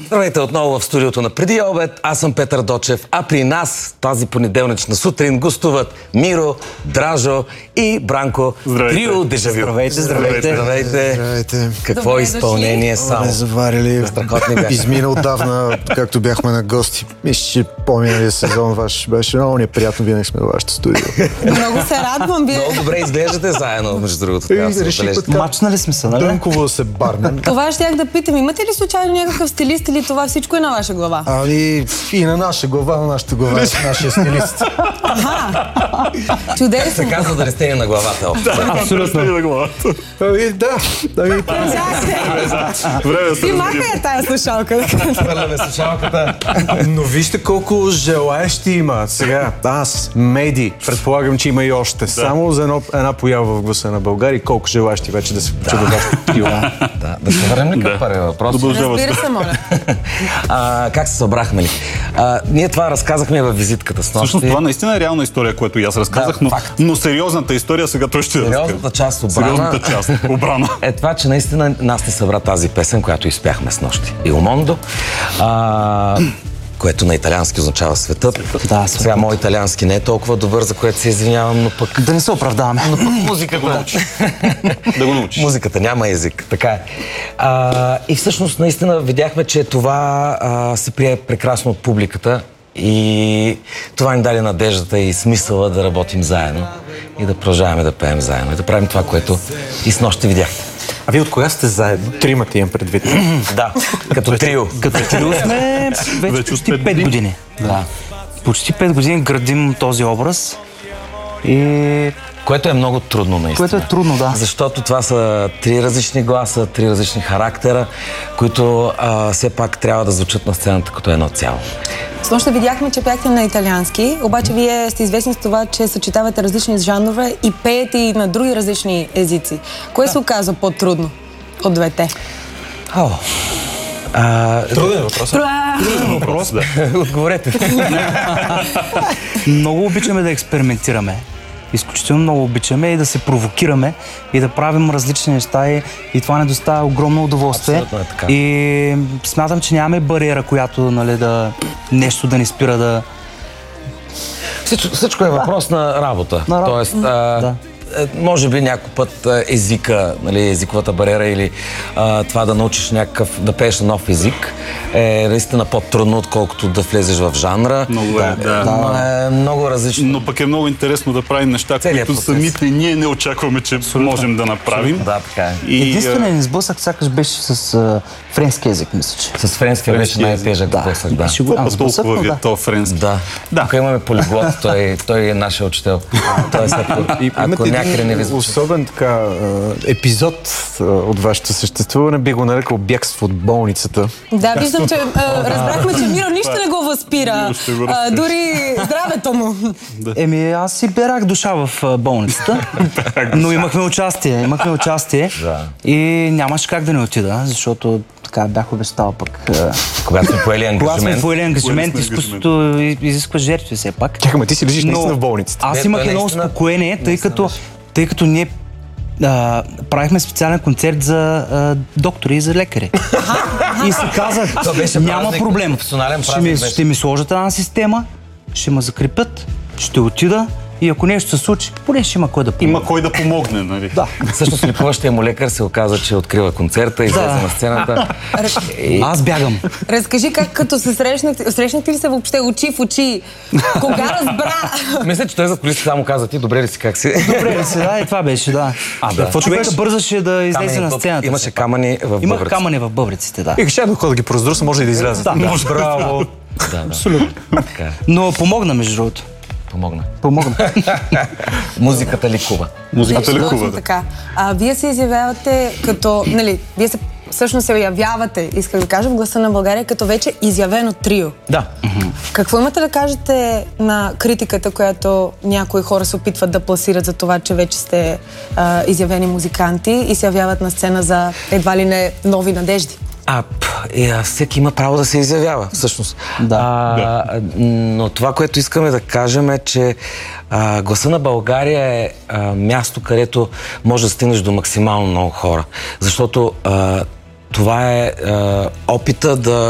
Здравейте отново в студиото на Преди обед. Аз съм Петър Дочев, а при нас тази понеделнична сутрин гостуват Миро, Дражо и Бранко. Трио Дежавю. Здравейте. Здравейте. Какво Добре изпълнение само. Не заварили. Страхотни бяха. Измина отдавна, както бяхме на гости. Мисля, че по-миналия сезон ваш беше много неприятно. Винаги сме във вашето студио. Много се радвам. Много добре изглеждате заедно, между другото. Мачнали сме се, нали? Дънково да се барнем. Това щях да питам. Имате ли случайно някакъв стилист или това всичко е на ваша глава? Ами и на наша глава, на нашата глава, нашия стилист. Чудесно. Се казва да не сте на главата. Абсолютно. Ами да. Ами, Ти махай тая слушалка. Хвърляме слушалката. но вижте колко желаещи има. Сега, аз, Меди, предполагам, че има и още. Само за една поява в Гласа на България. Колко желаещи вече да се включат във вашето трио. Да се върнем ли към първия въпрос? Разбира се, моля. Как се събрахме ли? Ние това разказахме във визитката с нощи. Всъщност това наистина е реална история, която и аз разказах, но сериозната история сега той ще разкаже. Сериозната част обрана. Е това, че наистина нас не събра тази песен, която изпяхме с нощи. Il Mondo, което на италиански означава светът. Да, сега моят италиански не е толкова добър, за което се извинявам, но пък... Да не се оправдаваме. Но пък музиката... Да го научиш. Музиката няма език, така е. И всъщност наистина видяхме, че това се прие прекрасно от публиката и това ни даде надеждата и смисъла да работим заедно и да продължаваме да пеем заедно и да правим това, което и с нощи видяхте. А вие от кога сте заедно? Тримата имам предвид. Да, като трио. Като трио сме вече почти 5 години. Да. Почти 5 години градим този образ и... Което е много трудно, наистина. Което е трудно, да. Защото това са 3 различни гласа, 3 различни характера, които все пак трябва да звучат на сцената като едно цяло. С нощта видяхме, че пяхте на италиански, обаче вие сте известни с това, че съчетавате различни жанрове и пеете и на други различни езици. Кое се оказа по-трудно от двете? Труден въпрос. Труден въпрос. Отговорете. Много обичаме да експериментираме. Изключително много обичаме и да се провокираме и да правим различни неща и това ни доставя огромно удоволствие. Абсолютно е така. И смятам, че нямаме бариера, която нещо да ни спира да... Всичко е въпрос на работа. Тоест, може би някой път езика, езиковата бариера или това да научиш да пееш на нов език е наистина по-трудно, отколкото да влезеш в жанра. Много е много различно. Но пък е много интересно да правим неща, които самите ние не очакваме, че можем да направим. Да, така е. Единственият ни сблъсък сякаш беше с френски език, мисля, че. С френски беше най-тежък сблъсък, да. Толкова ви е то френски. Да. Тук имаме полиглот, той е нашия учител. Тоест, ако някъде не ви звучи. Особен така епизод от вашето съществуване би го нарекал бягство от болницата. Да, виждам, че разбрахме, че Миро нищо не го възпира. Дори здравето му. Еми, аз си берах душа в болницата, но имахме участие и нямаше как да не отида, защото така бях обещал пък. Когато сме поели ангажимент, изкуството изисква жертви все пак. Чакаме, ти си лежиш наистина в болницата. Аз имах едно успокоение, тъй като ние правихме специален концерт за доктори и за лекари. И си казах, няма проблем. Ще ми сложат една система, ще ме закрепят, ще отида и ако нещо се случи, поне ще има кой да помогне. Има кой да помогне, нали? Да. Всъщност лекуващия му лекар се оказа, че открива концерта и излезе на сцената. Аз бягам. Разкажи как като се срещнахте ли се въобще очи в очи? Кога разбра? Мисля, че той зад кулисите само каза: ти добре ли си, как си? Добре ли си, да, и това беше, да. Човека бързаше да излезе на сцената. Имаше камъни в бъбреците. Имах камъни в бъбреците, да. И ще да ги прозруса, може и да излезе. Да, браво. Абсолютно. Но помогна, между другото. Помогна. Музиката ликува. Точно така. Вие се изявявате като, вие се всъщност се явявате, исках да кажа, в Гласа на България като вече изявено трио. Да. Какво имате да кажете на критиката, която някои хора се опитват да пласират за това, че вече сте изявени музиканти и се явяват на сцена за едва ли не нови надежди? Всеки има право да се изявява, всъщност. Но това, което искаме да кажем е, че Гласа на България е място, където може да стигнеш до максимално много хора. Защото това е опита да